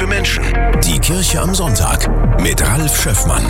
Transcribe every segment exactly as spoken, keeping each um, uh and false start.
Menschen. Die Kirche am Sonntag mit Ralf Schöffmann.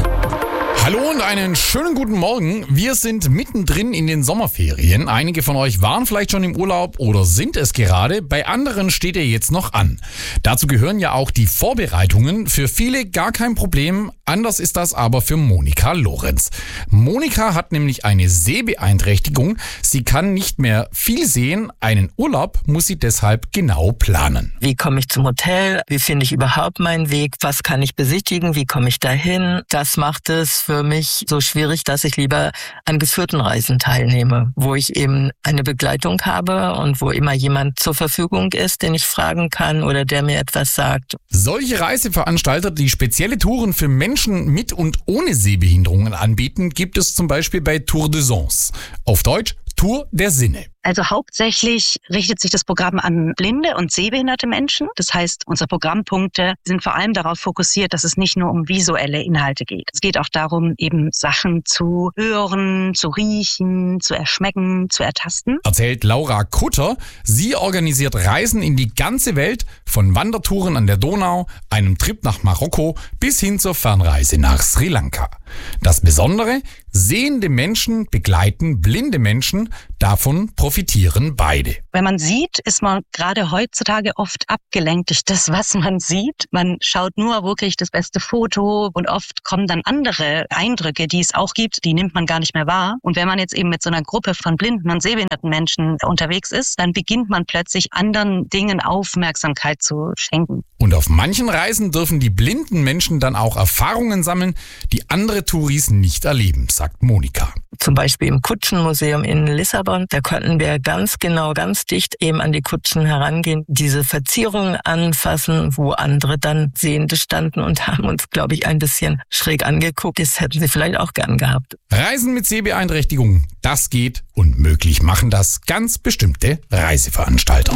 Hallo und einen schönen guten Morgen. Wir sind mittendrin in den Sommerferien. Einige von euch waren vielleicht schon im Urlaub oder sind es gerade. Bei anderen steht er jetzt noch an. Dazu gehören ja auch die Vorbereitungen. Für viele gar kein Problem. Anders ist das aber für Monika Lorenz. Monika hat nämlich eine Sehbeeinträchtigung. Sie kann nicht mehr viel sehen. Einen Urlaub muss sie deshalb genau planen. Wie komme ich zum Hotel? Wie finde ich überhaupt meinen Weg? Was kann ich besichtigen? Wie komme ich dahin? Das macht es für mich so schwierig, dass ich lieber an geführten Reisen teilnehme, wo ich eben eine Begleitung habe und wo immer jemand zur Verfügung ist, den ich fragen kann oder der mir etwas sagt. Solche Reiseveranstalter, die spezielle Touren für Menschen mit und ohne Sehbehinderungen anbieten, gibt es zum Beispiel bei Tour de Sens. Auf Deutsch Tour der Sinne. Also hauptsächlich richtet sich das Programm an blinde und sehbehinderte Menschen. Das heißt, unsere Programmpunkte sind vor allem darauf fokussiert, dass es nicht nur um visuelle Inhalte geht. Es geht auch darum, eben Sachen zu hören, zu riechen, zu erschmecken, zu ertasten. Erzählt Laura Kutter. Sie organisiert Reisen in die ganze Welt, von Wandertouren an der Donau, einem Trip nach Marokko bis hin zur Fernreise nach Sri Lanka. Das Besondere: sehende Menschen begleiten blinde Menschen, davon profitieren beide. Wenn man sieht, ist man gerade heutzutage oft abgelenkt durch das, was man sieht. Man schaut nur wirklich das beste Foto und oft kommen dann andere Eindrücke, die es auch gibt, die nimmt man gar nicht mehr wahr. Und wenn man jetzt eben mit so einer Gruppe von blinden und sehbehinderten Menschen unterwegs ist, dann beginnt man plötzlich anderen Dingen Aufmerksamkeit zu schenken. Und auf manchen Reisen dürfen die blinden Menschen dann auch Erfahrungen sammeln, die andere Touris nicht erleben, sagt Monika. Zum Beispiel im Kutschenmuseum in Lissabon, da konnten wir ganz genau, ganz dicht eben an die Kutschen herangehen, diese Verzierungen anfassen, wo andere dann Sehende standen und haben uns, glaube ich, ein bisschen schräg angeguckt. Das hätten sie vielleicht auch gern gehabt. Reisen mit Sehbeeinträchtigung, das geht, und möglich machen das ganz bestimmte Reiseveranstalter.